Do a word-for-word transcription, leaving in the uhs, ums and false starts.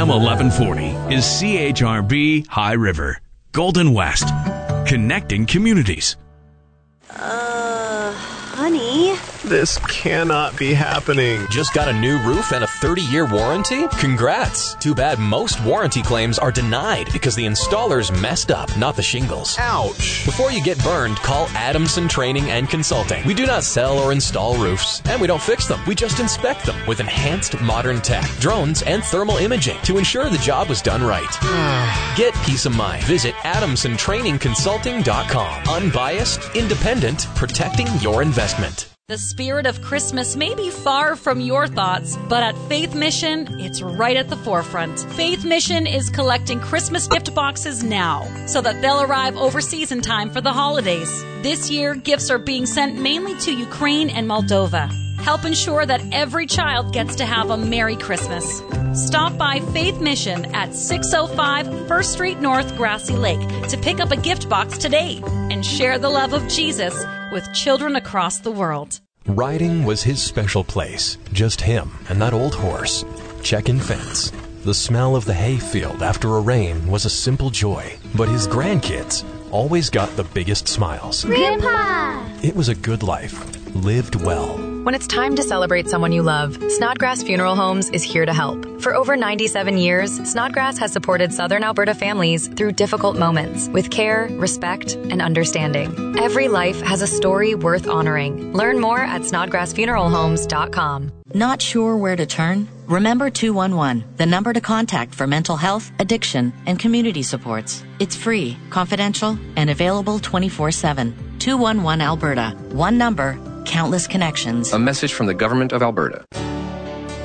M eleven forty is C H R B High River, Golden West, connecting communities. Uh, honey? This cannot be happening. Just got a new roof and a thirty-year warranty? Congrats! Too bad most warranty claims are denied because the installers messed up, not the shingles. Ouch. Before you get burned, call Adamson Training and Consulting. We do not sell or install roofs, and we don't fix them. We just inspect them with enhanced modern tech, drones, and thermal imaging to ensure the job was done right. Get peace of mind. Visit adamson training consulting dot com. Unbiased, independent, protecting your investment. The spirit of Christmas may be far from your thoughts, but at Faith Mission, it's right at the forefront. Faith Mission is collecting Christmas gift boxes now so that they'll arrive overseas in time for the holidays. This year, gifts are being sent mainly to Ukraine and Moldova. Help ensure that every child gets to have a Merry Christmas. Stop by Faith Mission at six oh five First Street North, Grassy Lake to pick up a gift box today and share the love of Jesus with children across the world. Riding was his special place. Just him and that old horse. Check-in fence. The smell of the hay field after a rain was a simple joy, but his grandkids always got the biggest smiles. Grandpa! It was a good life, lived well. When it's time to celebrate someone you love, Snodgrass Funeral Homes is here to help. For over ninety-seven years, Snodgrass has supported Southern Alberta families through difficult moments with care, respect, and understanding. Every life has a story worth honoring. Learn more at snodgrass funeral homes dot com. Not sure where to turn? Remember two one one, the number to contact for mental health, addiction, and community supports. It's free, confidential, and available twenty-four seven. two one one Alberta. One number, countless connections. A message from the Government of Alberta.